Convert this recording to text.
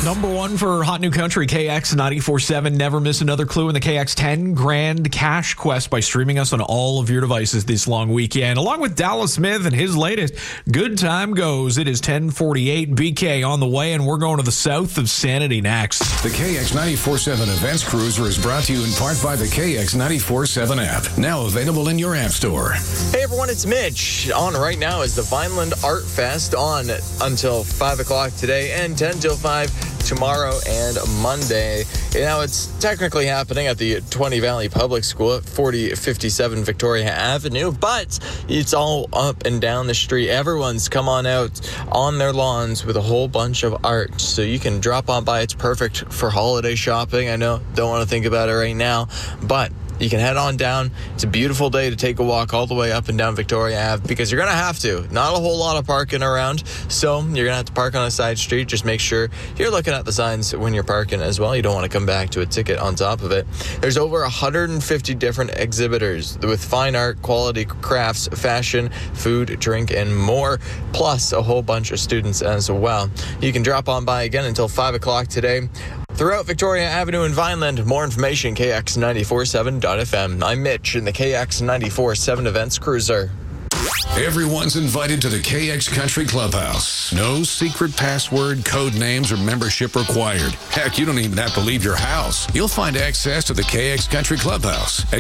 Number one for Hot New Country, KX 94.7. Never miss another clue in the KX 10 Grand Cash Quest by streaming us on all of your devices this long weekend. Along with Dallas Smith and his latest Good Time Goes. It is 10:48. BK on the way, and we're going to the south of Sanity next. The KX 94.7 Events Cruiser is brought to you in part by the KX 94.7 app. Now available in your app store. Hey everyone, it's Mitch. On right now is the Vineland Art Fest on until 5 o'clock today and 10 till 5 tomorrow and Monday. Now, it's technically happening at the 20 Valley Public School at 4057 Victoria Avenue, but it's all up and down the street. Everyone's come on out on their lawns with a whole bunch of art, so you can drop on by. It's perfect for holiday shopping. I know, don't want to think about it right now, but you can head on down. It's a beautiful day to take a walk all the way up and down Victoria Ave because you're going to have to. Not a whole lot of parking around, so you're going to have to park on a side street. Just make sure you're looking at the signs when you're parking as well. You don't want to come back to a ticket on top of it. There's over 150 different exhibitors with fine art, quality crafts, fashion, food, drink, and more, plus a whole bunch of students as well. You can drop on by again until 5 o'clock today. Throughout Victoria Avenue in Vineland, more information, KX947.fm. I'm Mitch in the KX 94.7 Events Cruiser. Everyone's invited to the KX Country Clubhouse. No secret password, code names, or membership required. Heck, you don't even have to leave your house. You'll find access to the KX Country Clubhouse at